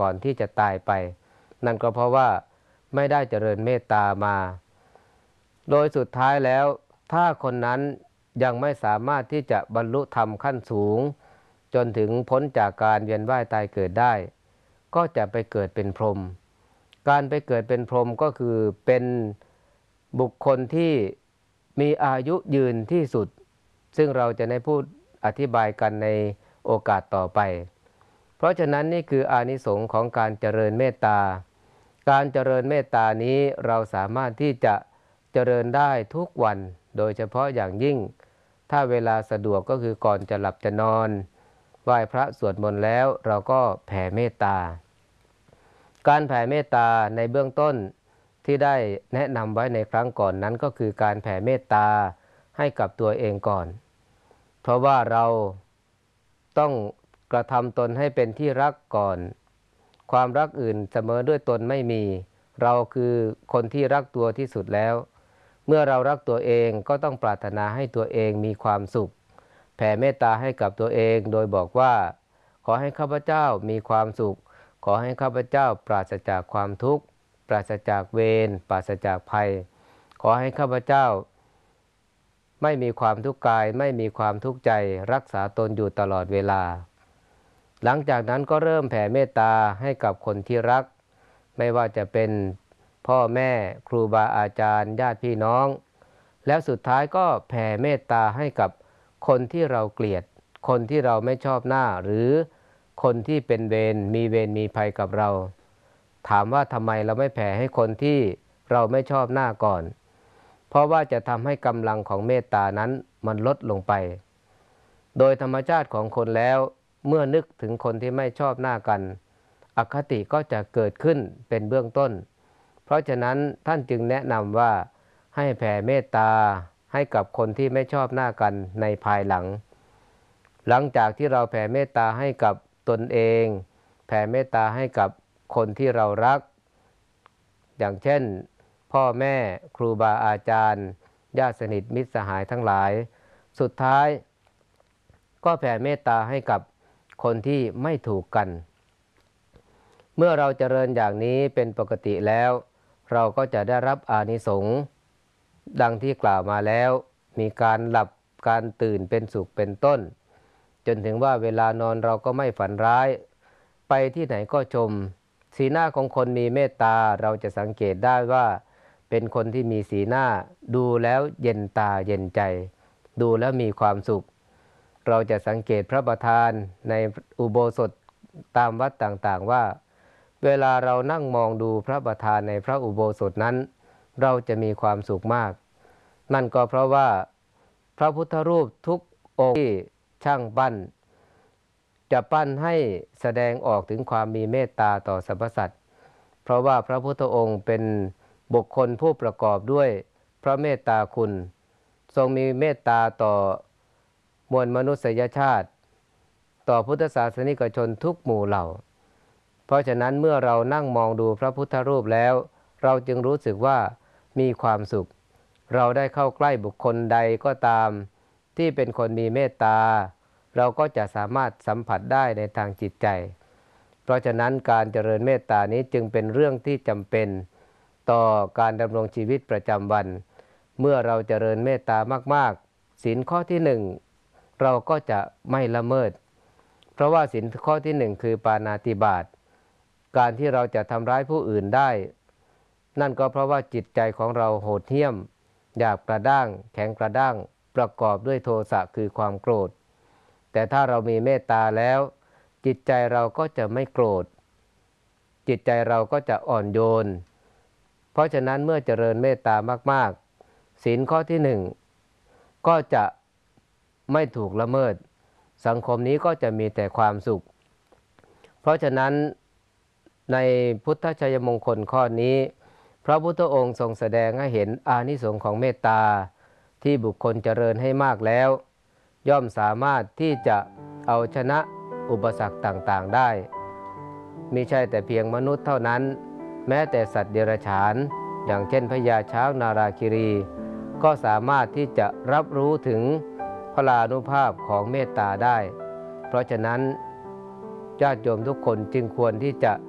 ก่อนที่จะตายไปนั่นก็เพราะว่าไม่ได้เจริญเมตตามาโดยสุดท้ายแล้วถ้าคนนั้นยังไม่สามารถที่จะบรรลุธรรมขั้นสูงจนถึงพ้นจากการเวียนว่ายตายเกิดได้ก็จะไปเกิดเป็นพรหมการไปเกิดเป็นพรหมก็คือเป็นบุคคลที่มีอายุยืนที่สุดซึ่งเราจะได้พูดอธิบายกันในโอกาสต่อไปเพราะฉะนั้นนี่คืออานิสงส์ของการเจริญเมตตาการเจริญเมตตานี้เราสามารถที่จะเจริญได้ทุกวันโดยเฉพาะอย่างยิ่งถ้าเวลาสะดวกก็คือก่อนจะหลับจะนอนไหว้พระสวดมนต์แล้วเราก็แผ่เมตตาการแผ่เมตตาในเบื้องต้นที่ได้แนะนำไว้ในครั้งก่อนนั้นก็คือการแผ่เมตตาให้กับตัวเองก่อนเพราะว่าเราต้องกระทำตนให้เป็นที่รักก่อนความรักอื่นเสมอด้วยตนไม่มีเราคือคนที่รักตัวที่สุดแล้วเมื่อเรารักตัวเองก็ต้องปรารถนาให้ตัวเองมีความสุขแผ่เมตตาให้กับตัวเองโดยบอกว่าขอให้ข้าพเจ้ามีความสุขขอให้ข้าพเจ้าปราศจากความทุกข์ปราศจากเวรปราศจากภัยขอให้ข้าพเจ้าไม่มีความทุกข์กายไม่มีความทุกข์ใจรักษาตนอยู่ตลอดเวลาหลังจากนั้นก็เริ่มแผ่เมตตาให้กับคนที่รักไม่ว่าจะเป็นพ่อแม่ครูบาอาจารย์ญาติพี่น้องแล้วสุดท้ายก็แผ่เมตตาให้กับคนที่เราเกลียดคนที่เราไม่ชอบหน้าหรือคนที่เป็นเวรมีภัยกับเราถามว่าทำไมเราไม่แผ่ให้คนที่เราไม่ชอบหน้าก่อนเพราะว่าจะทำให้กำลังของเมตตานั้นมันลดลงไปโดยธรรมชาติของคนแล้วเมื่อนึกถึงคนที่ไม่ชอบหน้ากันอคติก็จะเกิดขึ้นเป็นเบื้องต้นเพราะฉะนั้นท่านจึงแนะนำว่าให้แผ่เมตตาให้กับคนที่ไม่ชอบหน้ากันในภายหลังหลังจากที่เราแผ่เมตตาให้กับตนเองแผ่เมตตาให้กับคนที่เรารักอย่างเช่นพ่อแม่ครูบาอาจารย์ญาติสนิทมิตรสหายทั้งหลายสุดท้ายก็แผ่เมตตาให้กับคนที่ไม่ถูกกันเมื่อเราเจริญอย่างนี้เป็นปกติแล้วเราก็จะได้รับอานิสงส์ดังที่กล่าวมาแล้วมีการหลับการตื่นเป็นสุขเป็นต้นจนถึงว่าเวลานอนเราก็ไม่ฝันร้ายไปที่ไหนก็ชมสีหน้าของคนมีเมตตาเราจะสังเกตได้ว่าเป็นคนที่มีสีหน้าดูแล้วเย็นตาเย็นใจดูแล้วมีความสุขเราจะสังเกตพระประธานในอุโบสถตามวัดต่างๆว่าเวลาเรานั่งมองดูพระประธานในพระอุโบสถนั้นเราจะมีความสุขมากนั่นก็เพราะว่าพระพุทธรูปทุกองค์ที่ช่างปั้นจะปั้นให้แสดงออกถึงความมีเมตตาต่อสรรพสัตว์เพราะว่าพระพุทธองค์เป็นบุคคลผู้ประกอบด้วยพระเมตตาคุณทรงมีเมตตาต่อมวลมนุษยชาติต่อพุทธศาสนิกชนทุกหมู่เหล่าเพราะฉะนั้นเมื่อเรานั่งมองดูพระพุทธรูปแล้วเราจึงรู้สึกว่ามีความสุขเราได้เข้าใกล้บุคคลใดก็ตามที่เป็นคนมีเมตตาเราก็จะสามารถสัมผัสได้ในทางจิตใจเพราะฉะนั้นการเจริญเมตตานี้จึงเป็นเรื่องที่จำเป็นต่อการดำรงชีวิตประจำวันเมื่อเราเจริญเมตตามากๆศีลข้อที่หนึ่งเราก็จะไม่ละเมิดเพราะว่าศีลข้อที่หนึ่งคือปาณาติบาตการที่เราจะทำร้ายผู้อื่นได้นั่นก็เพราะว่าจิตใจของเราโหดเหี้ยมหยาบกระด้างแข็งกระด้างประกอบด้วยโทสะคือความโกรธแต่ถ้าเรามีเมตตาแล้วจิตใจเราก็จะไม่โกรธจิตใจเราก็จะอ่อนโยนเพราะฉะนั้นเมื่อเจริญเมตตามากๆศีลข้อที่หนึ่งก็จะไม่ถูกละเมิดสังคมนี้ก็จะมีแต่ความสุขเพราะฉะนั้นในพุทธชัยมงคลข้อนี้พระพุทธองค์ทรงแสดงให้เห็นอานิสงส์ของเมตตาที่บุคคลเจริญให้มากแล้วย่อมสามารถที่จะเอาชนะอุปสรรคต่างๆได้มิใช่แต่เพียงมนุษย์เท่านั้นแม้แต่สัตว์เดรัจฉานอย่างเช่นพญาช้างนาราคิรีก็สามารถที่จะรับรู้ถึงพลานุภาพของเมตตาได้เพราะฉะนั้นญาติโยมทุกคนจึงควรที่จะ